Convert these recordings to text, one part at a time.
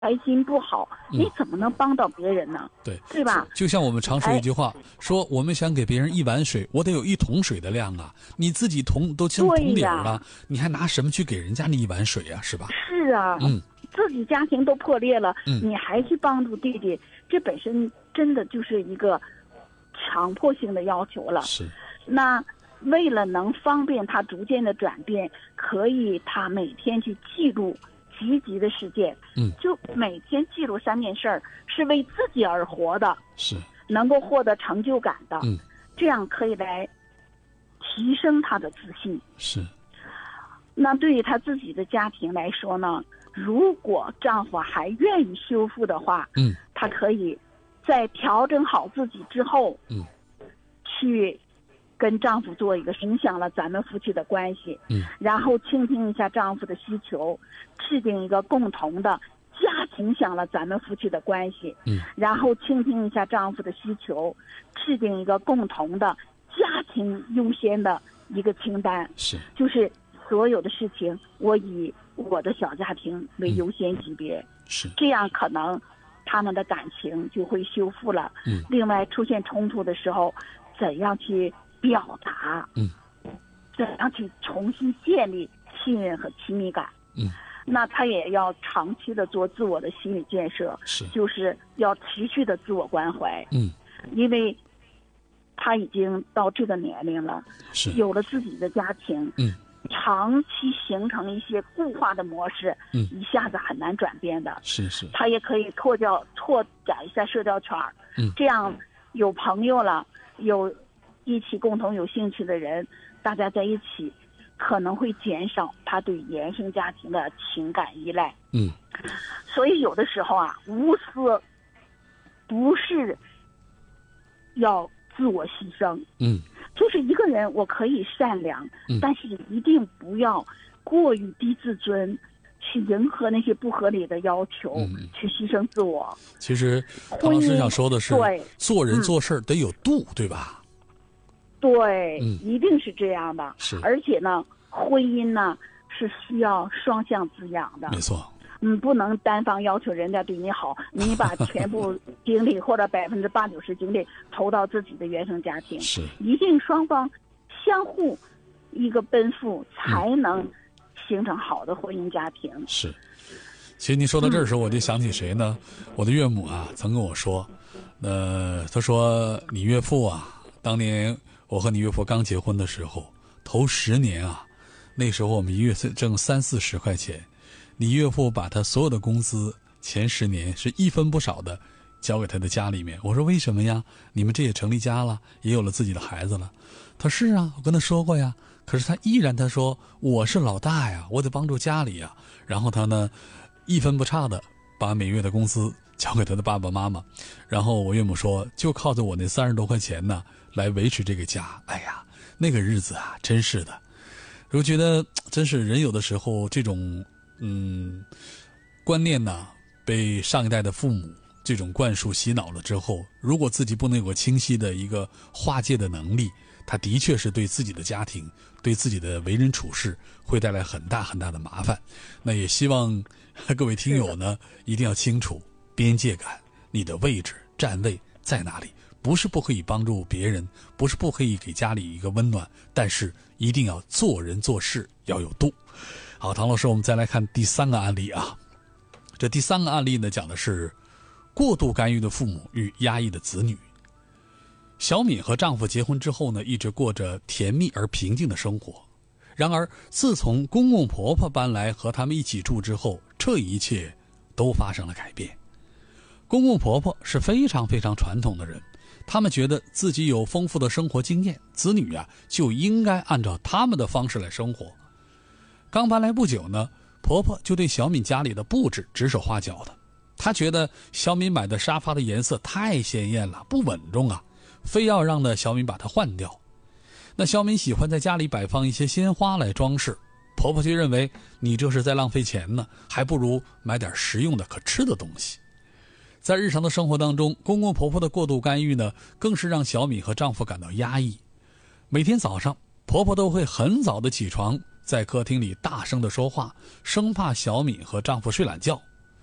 开心不好，你怎么能帮到别人呢？对吧？ 就像我们常说一句话，说我们想给别人一碗水，我得有1桶水的量啊！你自己都像桶底儿了，你还拿什么去给人家那1碗水啊？是吧？ 是啊，自己家庭都破裂了，你还去帮助弟弟，这本身真的就是一个强迫性的要求了。 是。 那为了能方便他逐渐的转变，可以他每天去记录积极的事件，就每天记录3件事儿，是为自己而活的， 是能够获得成就感的，这样可以来提升他的自信。 是。 那对于他自己的家庭来说呢，如果丈夫还愿意修复的话，他可以在调整好自己之后，去跟丈夫做一个影响了咱们夫妻的关系，然后倾听一下丈夫的需求，制定一个共同的家庭想了咱们夫妻的关系，然后倾听一下丈夫的需求，制定一个共同的家庭优先的一个清单，就是所有的事情我以我的小家庭为优先级别，这样可能他们的感情就会修复了。另外出现冲突的时候，怎样去表达，怎样去重新建立信任和亲密感，那他也要长期的做自我的心理建设，就是要持续的自我关怀，因为他已经到这个年龄了，有了自己的家庭，长期形成一些固化的模式，一下子很难转变的，他也可以拓展一下社交圈，这样有朋友了，有一起共同有兴趣的人，大家在一起可能会减少他对原生家庭的情感依赖。所以有的时候啊，无私不是要自我牺牲，就是一个人我可以善良，但是一定不要过于低自尊，去迎合那些不合理的要求，去牺牲自我。 其实唐老师想说的是，做人做事得有度，对吧？ 对，一定是这样的。而且呢，婚姻呢是需要双向滋养的。 没错。 不能单方要求人家对你好，你把全部精力或者80%-90%精力投到自己的原生家庭，一定双方相互一个奔赴，才能形成好的婚姻家庭。 其实您说到这儿的时候，我就想起谁呢？我的岳母啊，曾跟我说，他说你岳父啊，当年我和你岳父刚结婚的时候，头10年啊，那时候我们一月挣30-40块钱。你岳父把他所有的工资前10年是一分不少的交给他的家里面。我说为什么呀？你们这也成立家了，也有了自己的孩子了。他是啊，我跟他说过呀。可是他依然他说我是老大呀，我得帮助家里呀。然后他呢，一分不差的把每月的工资交给他的爸爸妈妈。然后我岳母说，就靠着我那30多块钱呢，来维持这个家。哎呀，那个日子啊，真是的。我觉得真是人有的时候这种观念呢，被上一代的父母这种灌输洗脑了之后，如果自己不能有个清晰的一个划界的能力，他的确是对自己的家庭，对自己的为人处事会带来很大很大的麻烦。那也希望各位听友呢，一定要清楚边界感，你的位置站位在哪里，不是不可以帮助别人，不是不可以给家里一个温暖，但是一定要做人做事要有度。好，唐老师，我们再来看第3个案例啊。这第3个案例呢，讲的是过度干预的父母与压抑的子女。小敏和丈夫结婚之后呢，一直过着甜蜜而平静的生活。然而，自从公公婆婆搬来和他们一起住之后，这一切都发生了改变。公公婆婆是非常非常传统的人，他们觉得自己有丰富的生活经验，子女啊就应该按照他们的方式来生活。刚搬来不久呢，婆婆就对小敏家里的布置指手画脚的。她觉得小敏买的沙发的颜色太鲜艳了，不稳重啊，非要让小敏把它换掉。那小敏喜欢在家里摆放一些鲜花来装饰，婆婆就认为你这是在浪费钱呢，还不如买点实用的可吃的东西。在日常的生活当中，公公婆婆的过度干预呢，更是让小敏和丈夫感到压抑。每天早上，婆婆都会很早的起床，在客厅里大声的说话，生怕小敏和丈夫睡懒觉。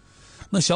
那小